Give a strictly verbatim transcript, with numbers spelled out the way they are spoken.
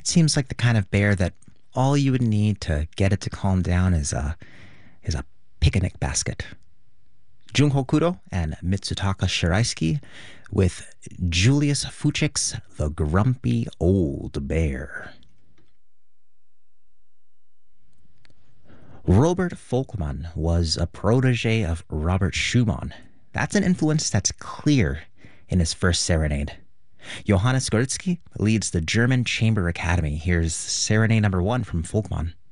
That seems like the kind of bear that all you would need to get it to calm down is a is a picnic basket. Junho Kuro and Mitsutaka Shiraisuke with Julius Fuchik's The Grumpy Old Bear. Robert Volkmann was a protege of Robert Schumann. That's an influence that's clear in his first serenade. Johannes Goritsky leads the German Chamber Academy. Here's Serenade number one from Volkmann.